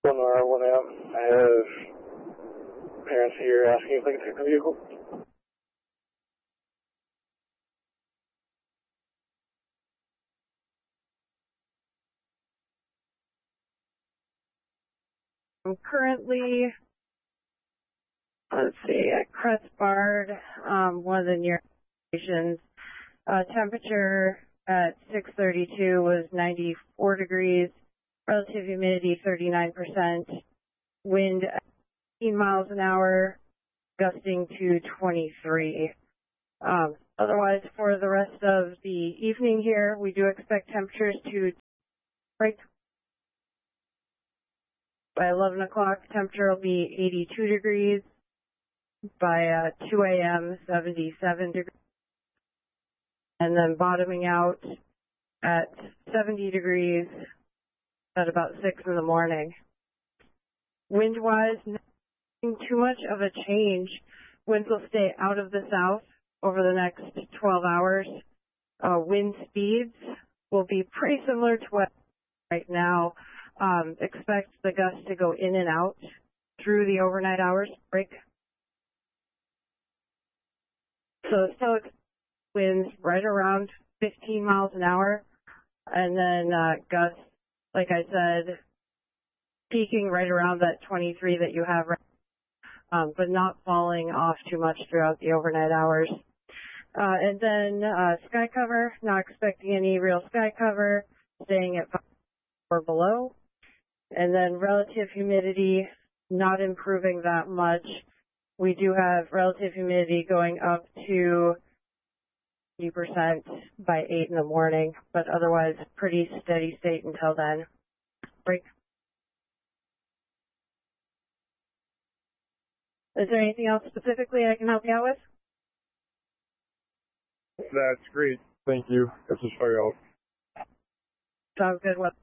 1R, 1M. I have parents here asking if they can take the vehicle. I'm currently, let's see, at Crestbard, one of the near stations. Temperature at 6:32 was 94 degrees. Relative humidity 39%. Wind at 15 miles an hour, gusting to 23. Otherwise, for the rest of the evening here, we do expect temperatures to break. By 11 o'clock, temperature will be 82 degrees. By 2 a.m., 77 degrees. And then bottoming out at 70 degrees at about 6 in the morning. Wind-wise, nothing too much of a change. Winds will stay out of the south over the next 12 hours. Wind speeds will be pretty similar to what right now. Expect the gusts to go in and out through the overnight hours break. So still winds right around 15 miles an hour, and then gusts, like I said, peaking right around that 23 that you have, but not falling off too much throughout the overnight hours. And then sky cover, not expecting any real sky cover, staying at 5 or below. And then relative humidity, not improving that much. We do have relative humidity going up to 80% by 8 in the morning, but otherwise pretty steady state until then. Break. Is there anything else specifically I can help you out with? That's great. Thank you. This is for your help. Sounds good. Well,